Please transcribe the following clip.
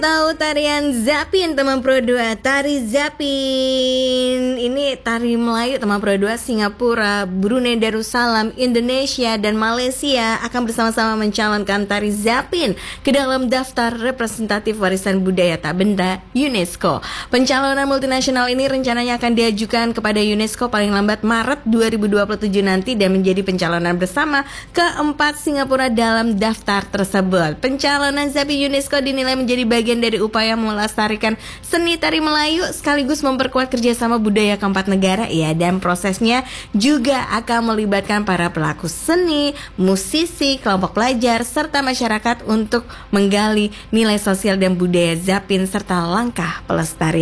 Tahu tarian Zapin teman Pro 2. Tari Zapin ini tari Melayu teman Pro 2. Singapura, Brunei Darussalam, Indonesia dan Malaysia akan bersama-sama mencalonkan tari Zapin ke dalam daftar representatif warisan budaya tak benda UNESCO. Pencalonan multinasional ini rencananya akan diajukan kepada UNESCO paling lambat Maret 2027 nanti dan menjadi pencalonan bersama keempat Singapura dalam daftar tersebut. Pencalonan Zapin UNESCO dinilai menjadi bagian dari upaya melestarikan seni tari Melayu sekaligus memperkuat kerjasama budaya keempat negara ya, dan prosesnya juga akan melibatkan para pelaku seni, musisi, kelompok pelajar serta masyarakat untuk menggali nilai sosial dan budaya Zapin serta langkah pelestarian.